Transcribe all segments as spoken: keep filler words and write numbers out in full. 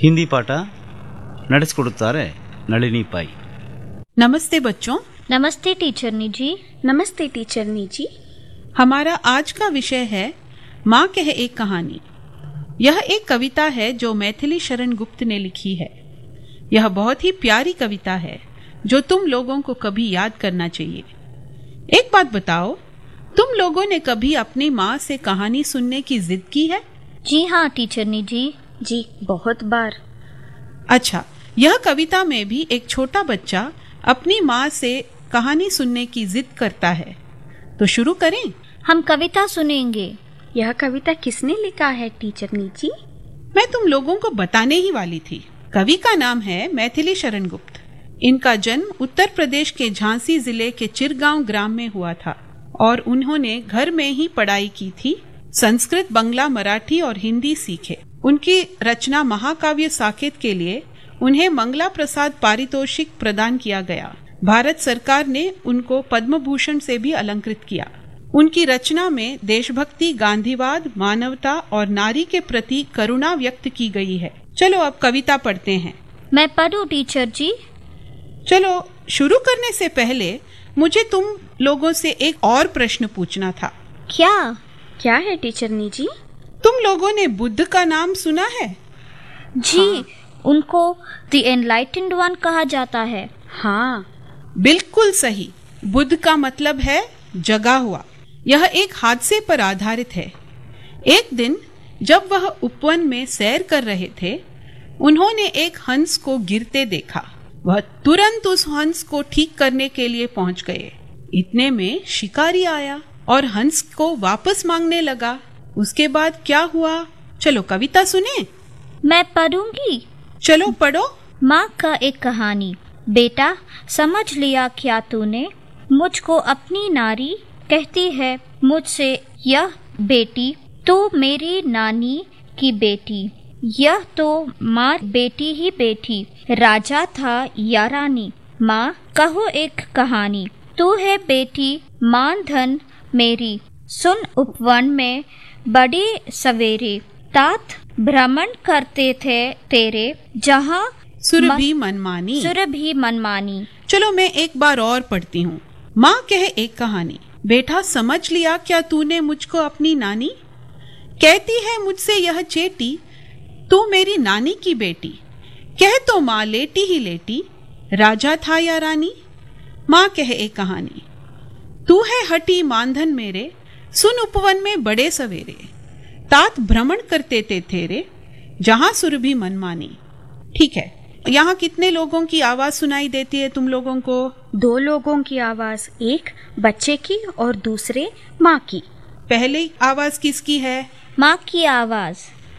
ಹಿಂದಿ ಪಾಠ ನಡೆಸಿಕೊಡುತ್ತಾರೆ ನಳಿನಿ ಪೈ. नमस्ते बच्चों. नमस्ते टीचरनी जी. नमस्ते टीचरनी जी. हमारा आज का विषय है माँ कह एक कहानी. यह एक कविता है जो मैथिली शरण गुप्त ने लिखी है. यह बहुत ही प्यारी कविता है जो तुम लोगों को कभी याद करना चाहिए. एक बात बताओ, तुम लोगों ने कभी अपनी माँ से कहानी सुनने की जिद की है? जी हाँ टीचरनी जी. जी बहुत बार. अच्छा, यह कविता में भी एक छोटा बच्चा अपनी माँ से कहानी सुनने की जिद करता है. तो शुरू करें. हम कविता सुनेंगे. यह कविता किसने लिखा है टीचरनी जी? मैं तुम लोगों को बताने ही वाली थी. कवि का नाम है मैथिली शरण गुप्त. इनका जन्म उत्तर प्रदेश के झांसी जिले के चिरगांव ग्राम में हुआ था और उन्होंने घर में ही पढ़ाई की थी. संस्कृत, बंगला, मराठी और हिंदी सीखे. उनकी रचना महाकाव्य साकेत के लिए उन्हें मंगला प्रसाद पारितोषिक प्रदान किया गया. भारत सरकार ने उनको पद्म भूषण से भी अलंकृत किया. उनकी रचना में देशभक्ति, गांधीवाद, मानवता और नारी के प्रति करुणा व्यक्त की गई है. चलो अब कविता पढ़ते हैं. मैं पढ़ूं टीचर जी? चलो, शुरू करने से पहले मुझे तुम लोगों से एक और प्रश्न पूछना था. क्या? क्या है टीचरनी जी? तुम लोगों ने बुद्ध का नाम सुना है? जी हाँ. उनको द एनलाइटेंड वन कहा जाता है. हाँ, बिल्कुल सही. बुद्ध का मतलब है जगा हुआ. यह एक हादसे पर आधारित है. एक दिन जब वह उपवन में सैर कर रहे थे, उन्होंने एक हंस को गिरते देखा. वह तुरंत उस हंस को ठीक करने के लिए पहुंच गए. इतने में शिकारी आया और हंस को वापस मांगने लगा. उसके बाद क्या हुआ? चलो कविता सुने. मैं पढ़ूंगी. चलो पढ़ो. माँ का एक कहानी. बेटा, समझ लिया क्या तूने? मुझको अपनी नारी कहती है मुझसे यह बेटी, तू मेरी नानी की बेटी. यह तो माँ बेटी ही बेटी, राजा था या रानी. माँ कहो एक कहानी, तू है बेटी मान धन मेरी. सुन उपवन में बड़ी सवेरे, तात भ्रमण करते थे तेरे, जहाँ सुरभि मनमानी. सुरभि मनमानी. चलो मैं एक बार और पढ़ती हूँ. माँ कहे एक कहानी. बेटा, समझ लिया क्या तूने मुझको अपनी नानी? कहती है मुझसे यह चेटी, तू मेरी नानी की बेटी. कह तो माँ लेटी ही लेटी, राजा था या रानी. माँ कहे एक कहानी. तू है हटी मानधन मेरे, सुन उपवन में बड़े सवेरे, तात भ्रमण करते थे तेरे, जहां सुरभि मनमानी. ठीक है, यहाँ कितने लोगों की आवाज सुनाई देती है तुम लोगों को? दो लोगों की आवाज, एक बच्चे की और दूसरे माँ की. पहले आवाज किसकी है? माँ की आवाज.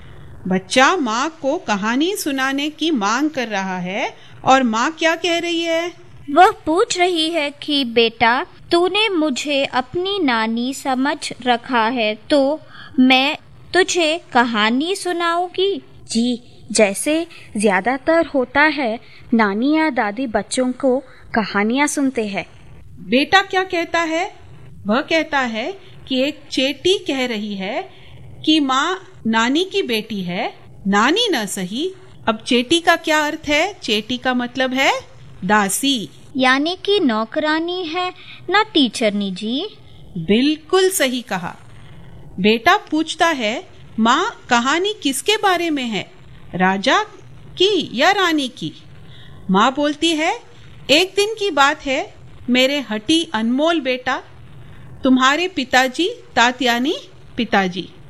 बच्चा माँ को कहानी सुनाने की मांग कर रहा है और माँ क्या कह रही है? वह पूछ रही है कि बेटा, तूने मुझे अपनी नानी समझ रखा है तो मैं तुझे कहानी सुनाऊंगी. जी, जैसे ज्यादातर होता है, नानी या दादी बच्चों को कहानियाँ सुनते हैं. बेटा क्या कहता है? वह कहता है कि एक चेटी कह रही है कि माँ नानी की बेटी है. नानी न सही. अब चेटी का क्या अर्थ है? चेटी का मतलब है दासी, यानी कि नौकरानी है ना टीचरनी जी? बिल्कुल सही कहा. बेटा पूछता है, माँ कहानी किसके बारे में है, राजा की या रानी की? माँ बोलती है, एक दिन की बात है मेरे हटी अनमोल बेटा, तुम्हारे पिताजी, तात यानी पिताजी,